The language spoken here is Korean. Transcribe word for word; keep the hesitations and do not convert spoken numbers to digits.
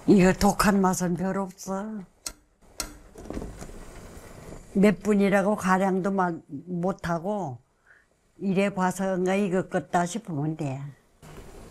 이거 독한 맛은 별 없어. 몇 분이라고 가량도 마- 못하고 이래 봐서인가 이거 껐다 싶으면 돼.